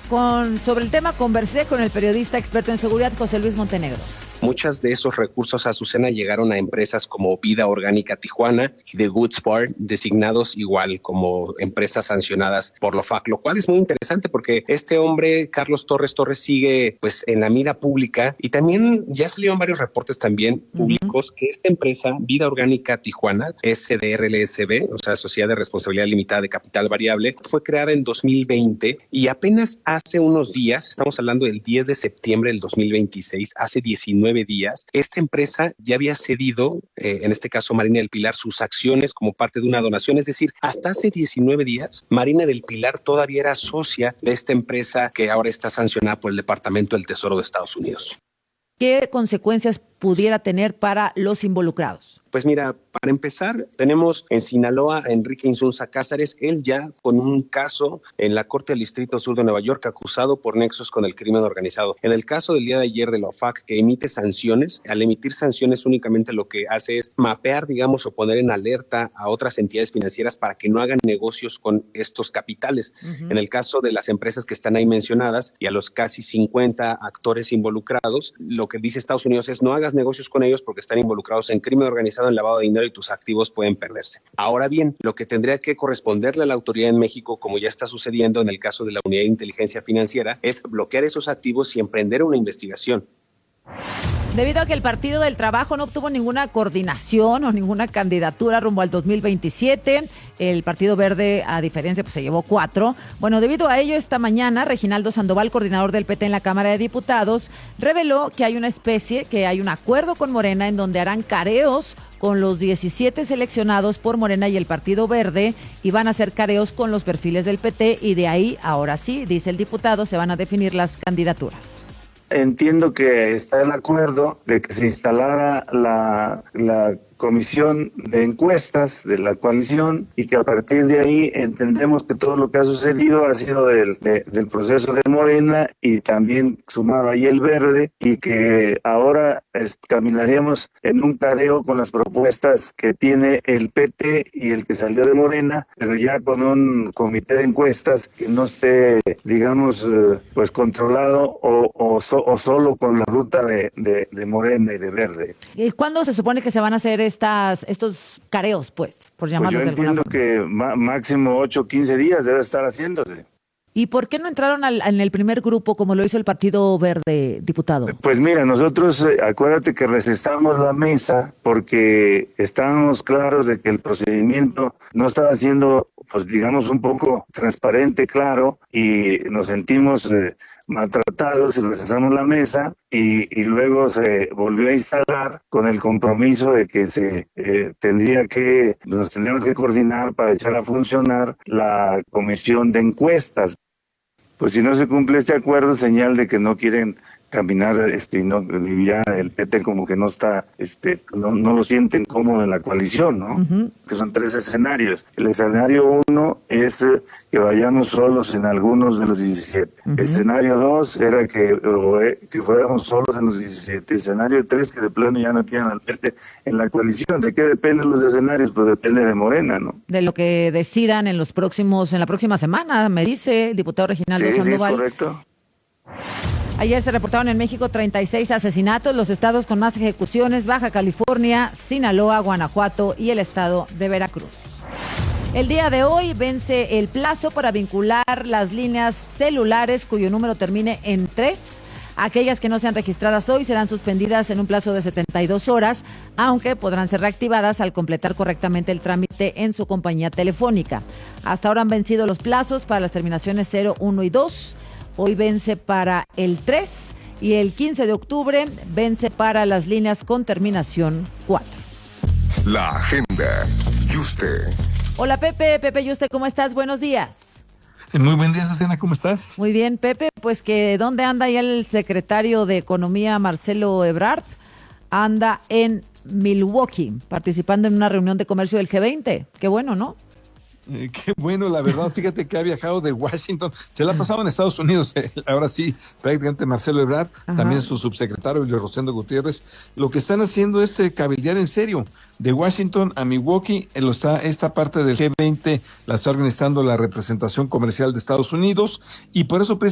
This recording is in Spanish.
Sobre el tema conversé con el periodista experto en seguridad José Luis Montenegro. Muchos de esos recursos, Azucena, llegaron a empresas como Vida Orgánica Tijuana y The Goods Bar, designados igual como empresas sancionadas por la OFAC, lo cual es muy interesante porque este hombre, Carlos Torres, sigue pues en la mira pública y también ya salieron varios reportes también públicos que esta empresa, Vida Orgánica Tijuana, SDRLSB, o sea, Sociedad de Responsabilidad Limitada de Capital Variable, fue creada en 2020 y apenas hace unos días, estamos hablando del 10 de septiembre del 2026, hace 19 días, esta empresa ya había cedido, en este caso Marina del Pilar, sus acciones como parte de una donación. Es decir, hasta hace 19 días, Marina del Pilar todavía era socia de esta empresa que ahora está sancionada por el Departamento del Tesoro de Estados Unidos. ¿Qué consecuencias pudiera tener para los involucrados? Pues mira, para empezar, tenemos en Sinaloa a Enrique Insunza Cázares, él ya con un caso en la Corte del Distrito Sur de Nueva York, acusado por nexos con el crimen organizado. En el caso del día de ayer de la OFAC, que emite sanciones, al emitir sanciones únicamente lo que hace es mapear, digamos, o poner en alerta a otras entidades financieras para que no hagan negocios con estos capitales. En el caso de las empresas que están ahí mencionadas y a los casi 50 actores involucrados, lo que dice Estados Unidos es no hagas negocios con ellos porque están involucrados en crimen organizado, en lavado de dinero y tus activos pueden perderse. Ahora bien, lo que tendría que corresponderle a la autoridad en México, como ya está sucediendo en el caso de la Unidad de Inteligencia Financiera, es bloquear esos activos y emprender una investigación. Debido a que el Partido del Trabajo no obtuvo ninguna coordinación o ninguna candidatura rumbo al 2027, el Partido Verde, a diferencia, pues se llevó 4. Bueno, debido a ello, esta mañana, Reginaldo Sandoval, coordinador del PT en la Cámara de Diputados, reveló que hay un acuerdo con Morena en donde harán careos con los 17 seleccionados por Morena y el Partido Verde y van a hacer careos con los perfiles del PT y de ahí, ahora sí, dice el diputado, se van a definir las candidaturas. Entiendo que está el acuerdo de que se instalara la comisión de encuestas de la coalición y que a partir de ahí entendemos que todo lo que ha sucedido ha sido del proceso de Morena y también sumado ahí el Verde y que ahora caminaríamos en un careo con las propuestas que tiene el PT y el que salió de Morena, pero ya con un comité de encuestas que no esté, digamos, pues controlado o solo con la ruta de Morena y de Verde. ¿Y cuándo se supone que se van a hacer estos careos, pues, por llamarlos de alguna forma? Yo entiendo que máximo 8 o 15 días debe estar haciéndose. ¿Y por qué no entraron en el primer grupo como lo hizo el Partido Verde, diputado? Pues mira, nosotros, acuérdate que recesamos la mesa porque estábamos claros de que el procedimiento no estaba siendo, pues digamos, un poco transparente, claro, y nos sentimos maltratados y recesamos la mesa y luego se volvió a instalar con el compromiso de que nos tendríamos que coordinar para echar a funcionar la comisión de encuestas. Pues si no se cumple este acuerdo, señal de que no quieren caminar, y ya el PT como que no está, no lo sienten cómodo en la coalición, ¿no? Uh-huh. Que son 3 escenarios. El escenario 1 es que vayamos solos en algunos de los 17. Uh-huh. El escenario 2 era que fuéramos solos en los 17. El escenario 3 que de plano ya no quieran al PT en la coalición. ¿De qué dependen los escenarios? Pues depende de Morena, ¿no? De lo que decidan en la próxima semana, me dice el diputado Reginaldo Sandoval. Sí, es correcto. Ayer se reportaron en México 36 asesinatos, los estados con más ejecuciones, Baja California, Sinaloa, Guanajuato y el estado de Veracruz. El día de hoy vence el plazo para vincular las líneas celulares cuyo número termine en 3. Aquellas que no sean registradas hoy serán suspendidas en un plazo de 72 horas, aunque podrán ser reactivadas al completar correctamente el trámite en su compañía telefónica. Hasta ahora han vencido los plazos para las terminaciones 0, 1 y 2. Hoy vence para el 3 y el 15 de octubre vence para las líneas con terminación 4. La agenda. Yuste. Hola Pepe Yuste, ¿cómo estás? Buenos días. Muy buen día, Susana, ¿cómo estás? Muy bien, Pepe, pues que ¿dónde anda ya el secretario de Economía, Marcelo Ebrard? Anda en Milwaukee, participando en una reunión de comercio del G20. Qué bueno, ¿no? Qué bueno, la verdad, fíjate que ha viajado de Washington, se la ha pasado en Estados Unidos, ahora sí, prácticamente Marcelo Ebrard, también su subsecretario Luis Rosendo Gutiérrez, lo que están haciendo es cabildear en serio, de Washington a Milwaukee, esta parte del G20 la está organizando la representación comercial de Estados Unidos, y por eso